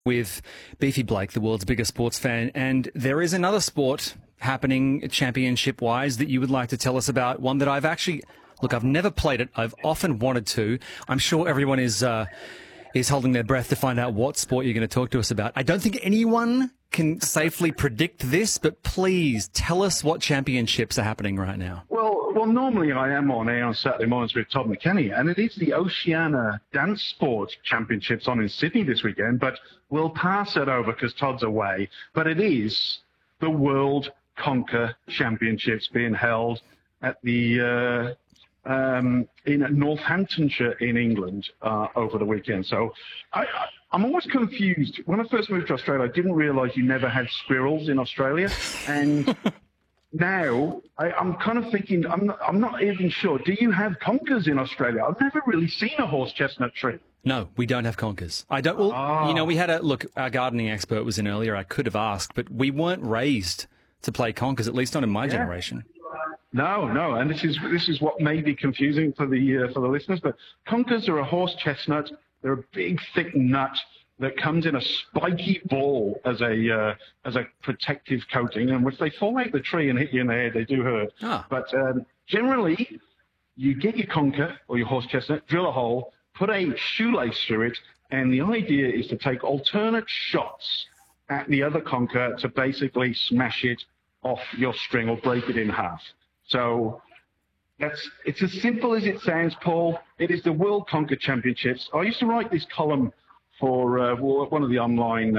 With Beefy Blake, the world's biggest sports fan, and there is another sport happening championship-wise that you would like to tell us about, one that I've never played it. I've often wanted to. I'm sure everyone is holding their breath to find out what sport you're going to talk to us about. I don't think anyone can safely predict this, but please tell us what championships are happening right now. Well, normally I am on air on Saturday mornings with Todd McKenney, and it is the Oceania Dance Sport Championships on in Sydney this weekend, but we'll pass it over because Todd's away. But it is the World Conker Championships being held at the in Northamptonshire in England over the weekend. So I'm always confused. When I first moved to Australia, I didn't realise you never had squirrels in Australia, and now I'm kind of thinking I'm not even sure. Do you have conkers in Australia? I've never really seen a horse chestnut tree. No, we don't have conkers. I don't. Well, we had our gardening expert was in earlier. I could have asked, but we weren't raised to play conkers, at least not in my generation. No, and this is what may be confusing for the listeners. But conkers are a horse chestnut. They're a big, thick nut that comes in a spiky ball as a protective coating, and if they fall out the tree and hit you in the head, they do hurt. But generally, you get your conker or your horse chestnut, drill a hole, put a shoelace through it, and the idea is to take alternate shots at the other conker to basically smash it off your string or break it in half. So it's as simple as it sounds, Paul. It is the World Conker Championships. I used to write this column for one of the online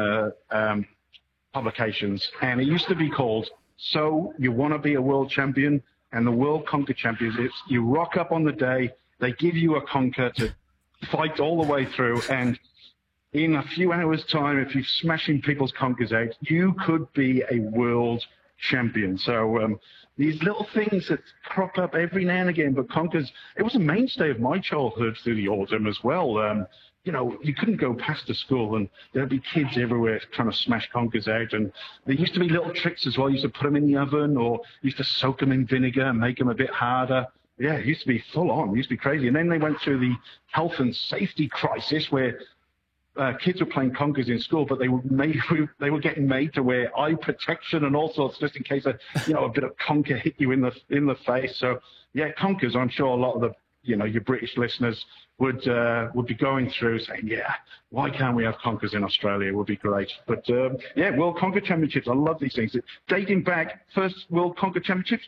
publications, and it used to be called "So You Want to Be a World Champion?" And the World Conker Championships, you rock up on the day, they give you a conker to fight all the way through, and in a few hours' time, if you're smashing people's conkers out, you could be a world champion. So these little things that crop up every now and again, but conkers, it was a mainstay of my childhood through the autumn as well. You couldn't go past the school and there'd be kids everywhere trying to smash conkers out. And there used to be little tricks as well. You used to put them in the oven or used to soak them in vinegar and make them a bit harder. Yeah, it used to be full on. It used to be crazy. And then they went through the health and safety crisis where kids were playing conkers in school, but they were getting made to wear eye protection and all sorts, just in case a bit of conker hit you in the face. So yeah, conkers. I'm sure a lot of the your British listeners would be going through saying, yeah, why can't we have conkers in Australia? It would be great. But World Conker Championships. I love these things. Dating back, first World Conker Championships,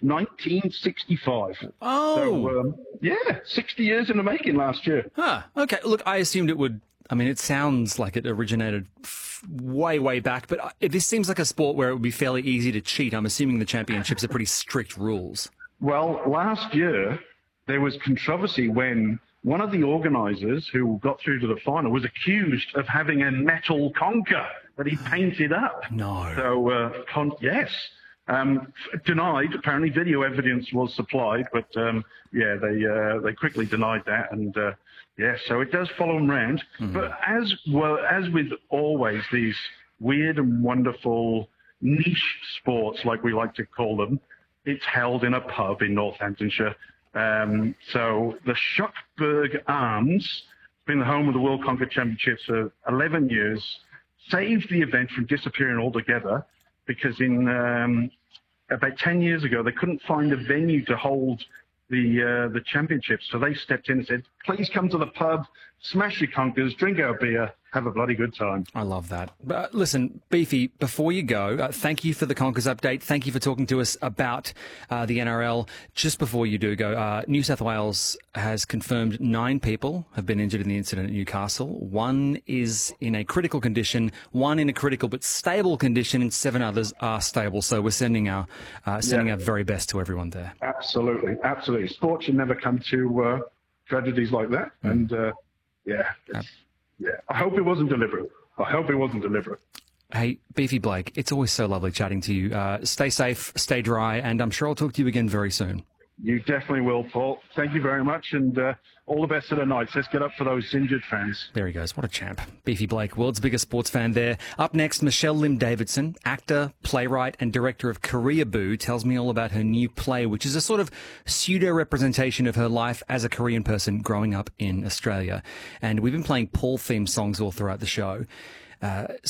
1965. Oh, so 60 years in the making last year. Okay. Look, I assumed it would. I mean, it sounds like it originated way, way back, but this seems like a sport where it would be fairly easy to cheat. I'm assuming the championships are pretty strict rules. Well, last year, there was controversy when one of the organisers who got through to the final was accused of having a metal conker that he painted up. No. So, yes. Denied. Apparently, video evidence was supplied, but they quickly denied that, and so it does follow them round. Mm-hmm. But as with always these weird and wonderful niche sports, like we like to call them, it's held in a pub in Northamptonshire. So the Shuckburgh Arms, been the home of the World Conker Championships for 11 years, saved the event from disappearing altogether because in about 10 years ago, they couldn't find a venue to hold the championships. So they stepped in and said, please come to the pub, smash your conkers, drink our beer, have a bloody good time. I love that. But listen, Beefy, before you go, thank you for the conkers update. Thank you for talking to us about the NRL. Just before you do go, New South Wales has confirmed 9 people have been injured in the incident at Newcastle. 1 is in a critical condition, 1 in a critical but stable condition, and 7 others are stable. So we're sending our very best to everyone there. Absolutely. Sport should never come to tragedies like that. And I hope it wasn't deliberate. Hey, Beefy Blake, it's always so lovely chatting to you. Stay safe, stay dry, and I'm sure I'll talk to you again very soon. You definitely will, Paul. Thank you very much, and all the best of the night. Let's get up for those injured fans. There he goes. What a champ. Beefy Blake, world's biggest sports fan there. Up next, Michelle Lim Davidson, actor, playwright, and director of Korea Boo, tells me all about her new play, which is a sort of pseudo-representation of her life as a Korean person growing up in Australia. And we've been playing Paul-themed songs all throughout the show.